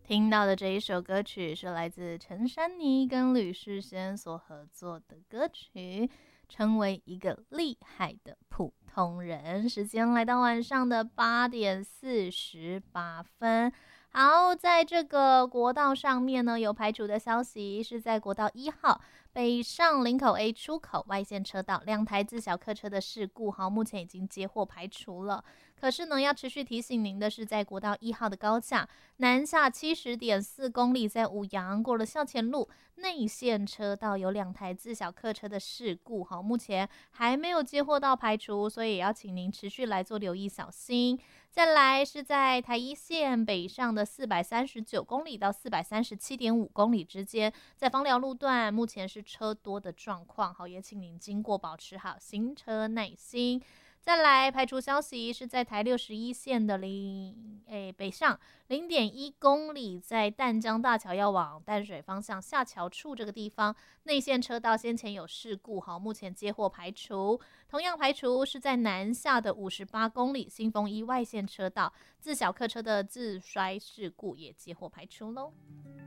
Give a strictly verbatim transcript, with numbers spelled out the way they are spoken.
听到的这一首歌曲是来自陈珊妮跟吕世先所合作的歌曲，成为一个厉害的普通人。时间来到晚上的八点四十八分。好，在这个国道上面呢，有排除的消息，是在国道一号北上林口 A 出口外线车道两台自小客车的事故，好，目前已经接获排除了。可是呢，要持续提醒您的是，在国道一号的高架南下七十点四公里，在五杨过了校前路内线车道有两台自小客车的事故，好，目前还没有接获到排除，所以也要请您持续来做留意，小心。再来是在台一线北上的四百三十九公里到四百三十七点五公里之间，在芳寮路段目前是车多的状况，好，也请您经过保持好行车耐心。再来排除消息是在台六十一线的零诶北上零点一公里，在淡江大桥要往淡水方向下桥处这个地方，内线车道先前有事故，好，目前接获排除。同样排除是在南下的五十八公里新丰一外线车道，自小客车的自摔事故也接获排除喽。